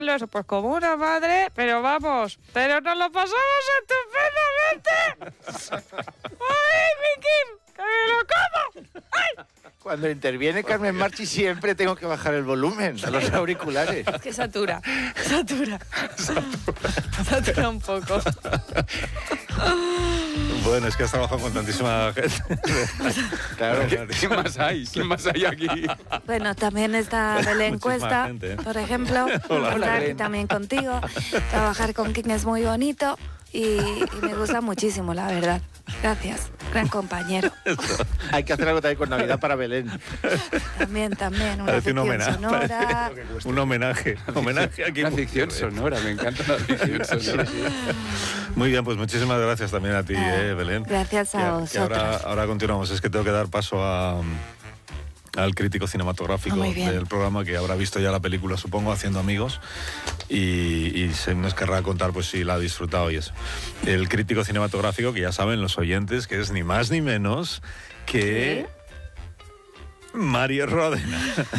Eso, pues como una madre, pero vamos, pero nos lo pasamos estupendamente. ¡Ay, mi Kim! ¡Que me lo como! ¡Ay! Cuando interviene Carmen Marchi siempre tengo que bajar el volumen a los auriculares. Es que satura un poco. Bueno, es que has trabajado con tantísima gente. Claro. ¿Quién más hay? ¿Quién más hay aquí? Bueno, también está Belén Muchísima Cuesta, gente, ¿eh? por ejemplo. Hola, Estar aquí Belén. también contigo. Trabajar con King es muy bonito y me gusta muchísimo, la verdad. Gracias, gran compañero. Hay que hacer algo también con Navidad para Belén. También, una Parece un ficción homenaje. sonora. Un homenaje. Homenaje aquí. Una ficción sonora, me encanta la ficción sonora. Muy bien, pues muchísimas gracias también a ti, Belén. Gracias a Que vosotros. ahora continuamos. Es que tengo que dar paso al crítico cinematográfico Muy bien. del programa, que habrá visto ya la película, supongo, Haciendo Amigos, y se nos querrá contar pues si la ha disfrutado y eso. El crítico cinematográfico, que ya saben los oyentes, que es ni más ni menos que... Mario Ródena.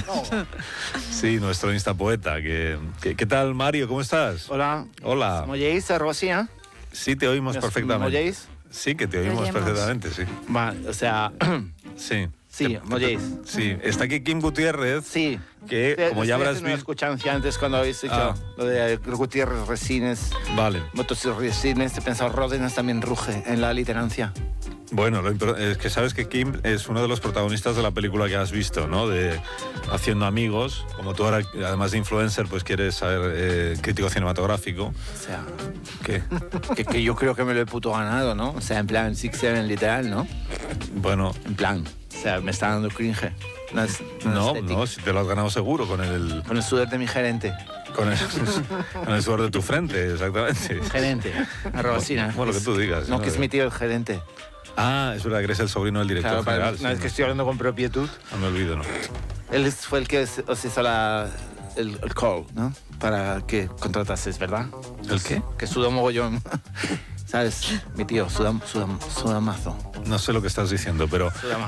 Sí, nuestro instapoeta. ¿Qué tal, Mario? ¿Cómo estás? Hola. Hola. ¿M'oyéis, Rosina? Sí, te oímos perfectamente. ¿M'oyéis? Sí, que te oímos Oyemos. perfectamente, sí. Va, o sea, Sí. sí, ¿m'oyéis? Sí, está aquí Kim Gutiérrez, Sí. que como ya habrás una visto... escuchancia antes cuando habéis dicho Ah. lo de Gutiérrez Resines, Vale. Motos Resines, he pensado Ródenas también ruge en la literancia. Bueno, es que sabes que Kim es uno de los protagonistas de la película que has visto, ¿no? De Haciendo Amigos. Como tú ahora, además de influencer, pues quieres saber crítico cinematográfico. O sea, ¿Qué? que yo creo que me lo he puto ganado, ¿no? O sea, en plan Six Seven literal, ¿no? Bueno, En plan, o sea, me está dando cringe. No, es, no, estético. no, si te lo has ganado seguro con el Con el sudor de mi gerente. con el sudor de tu frente, exactamente. Gerente, Rosina. Bueno, lo que tú digas. No, que es mi tío el gerente. Ah, es verdad que eres el sobrino del director Claro, para, general. una vez sí, que estoy hablando con propietud, no me olvido, ¿no? él fue el que os hizo el call, ¿no? Para que contratases, ¿verdad? ¿El qué? Que sudó mogollón. ¿Sabes? Mi tío, suda mazo. No sé lo que estás diciendo, pero Sudama.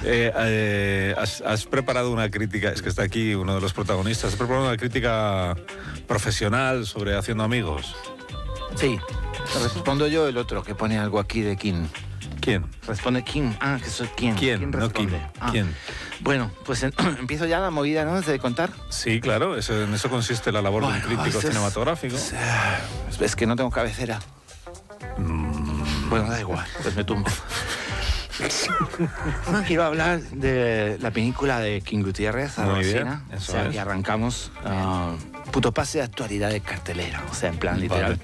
has preparado una crítica, es que está aquí uno de los protagonistas, has preparado una crítica profesional sobre Haciendo Amigos. Sí. Respondo yo el otro, que pone algo aquí de Kim. ¿Quién? Responde Kim. Ah, que soy Kim. ¿Quién? No Kim. responde? Ah. ¿Quién? Bueno, pues empiezo ya la movida, ¿no? De contar. Sí, claro, en eso consiste la labor de un crítico eso es- cinematográfico. Es que no tengo cabecera. Bueno, da igual, pues me tumbo. Quiero hablar de la película de King Gutiérrez, Muy bien, Rosina. eso O sea, es. y arrancamos puto pase de actualidad de cartelera, o sea, en plan literal.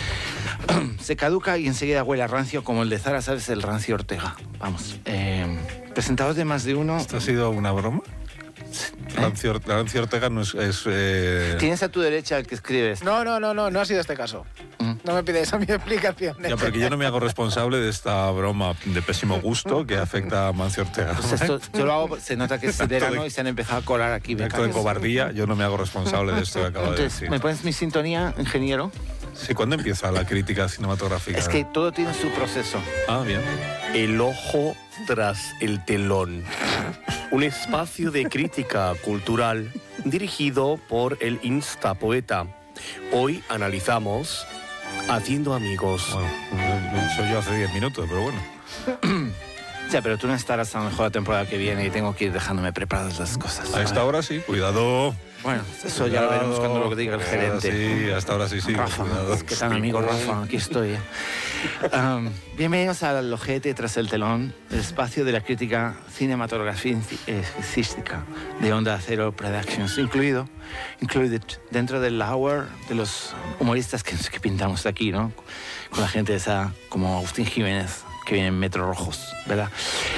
Se caduca y enseguida huele a rancio, como el de Zara, ¿sabes? El rancio Ortega. Vamos. Presentados de más de uno. ¿Esto ha sido una broma? Rancio Ortega no es... Tienes a tu derecha el que escribes. No ha sido este caso. No me pides a mi explicación. Ya, porque yo no me hago responsable de esta broma de pésimo gusto que afecta a Mancio Ortega. Pues esto, yo lo hago, se nota que es verano y se han empezado a colar aquí Acto de becarios. cobardía, yo no me hago responsable de esto que acabo de Entonces, decir. ¿me pones mi sintonía, ingeniero? Sí, ¿cuándo empieza la crítica cinematográfica? Es que todo tiene su proceso. Ah, bien. El ojo tras el telón. Un espacio de crítica cultural dirigido por el Instapoeta. Hoy analizamos Haciendo Amigos. Bueno, soy yo hace 10 minutos, pero bueno. O sea, pero tú no estarás a lo mejor la temporada que viene y tengo que ir dejándome preparadas las cosas. A esta hora sí, cuidado. Bueno, eso ya lo veremos cuando lo diga el gerente. Sí, hasta ahora sí, sí. Rafa, cuidado. ¿qué tal, amigo Rafa? Aquí estoy. Bienvenidos al Ojete tras el telón, el espacio de la crítica cinematográfica de Onda Cero Productions, incluido dentro del hour de los humoristas que pintamos aquí, ¿no? Con la gente esa, como Agustín Jiménez, que viene en Metro Rojos, ¿verdad?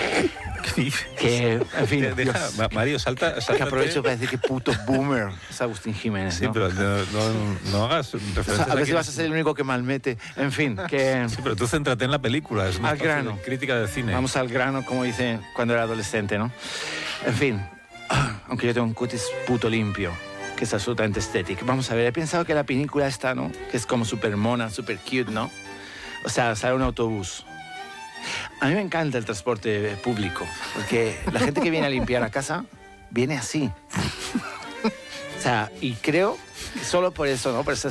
Que, en fin, Deja, Dios, Mario, salta. que aprovecho para decir que puto boomer es Agustín Jiménez, Sí, ¿no? pero no hagas O referencias sea, a ver aquí. si vas a ser el único que malmete. En fin, que... Sí, pero tú céntrate en la película. Es una Al grano. crítica de cine. Vamos al grano, como dice cuando era adolescente, ¿no? En fin, aunque yo tengo un cutis puto limpio, que es absolutamente estético. Vamos a ver, he pensado que la película esta, ¿no? Que es como súper mona, súper cute, ¿no? O sea, sale un autobús. A mí me encanta el transporte público, porque la gente que viene a limpiar la casa viene así. O sea, y creo que solo por eso, ¿no? Por esa